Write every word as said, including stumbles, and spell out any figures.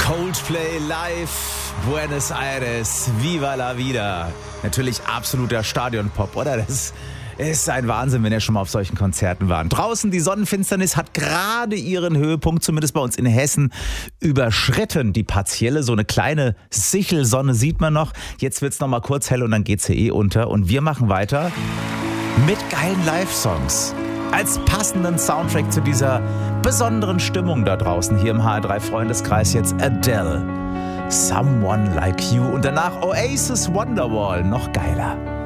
Coldplay live, Buenos Aires, Viva la Vida. Natürlich absoluter Stadionpop, oder? Das ist ein Wahnsinn, wenn ihr schon mal auf solchen Konzerten waren. Draußen die Sonnenfinsternis hat gerade ihren Höhepunkt, zumindest bei uns in Hessen, überschritten. Die partielle, so eine kleine Sichelsonne sieht man noch. Jetzt wird's noch mal kurz hell und dann geht's hier eh unter. Und wir machen weiter mit geilen Live-Songs. Als passenden Soundtrack zu dieser besonderen Stimmung da draußen hier im H R drei Freundeskreis jetzt Adele, Someone Like You und danach Oasis Wonderwall, noch geiler.